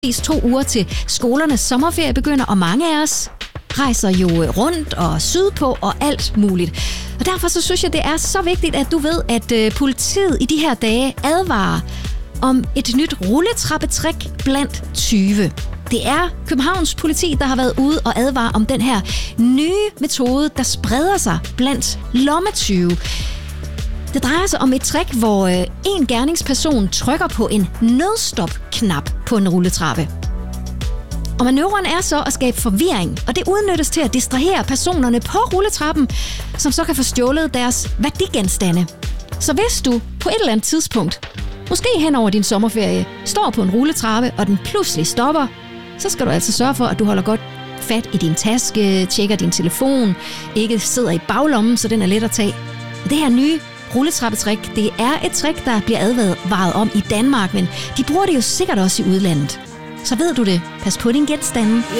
2 uger til skolernes sommerferie begynder, og mange af os rejser jo rundt og sydpå og alt muligt. Og derfor så synes jeg, det er så vigtigt, at du ved, at politiet i de her dage advarer om et nyt rulletrappetrik blandt 20. Det er Københavns politi, der har været ude og advare om den her nye metode, der spreder sig blandt lommetyve. Det drejer sig om et trick, hvor en gerningsperson trykker på en nødstop-knap på en rulletrappe. Og manøvren er så at skabe forvirring, og det udnyttes til at distrahere personerne på rulletrappen, som så kan få stjålet deres værdigenstande. Så hvis du på et eller andet tidspunkt, måske hen over din sommerferie, står på en rulletrappe, og den pludselig stopper, så skal du altså sørge for, at du holder godt fat i din taske, tjekker din telefon, ikke sidder i baglommen, så den er let at tage. Det her nye rulletrappetrik, det er et trick, der bliver advaret om i Danmark, men de bruger det jo sikkert også i udlandet. Så ved du det. Pas på din genstande.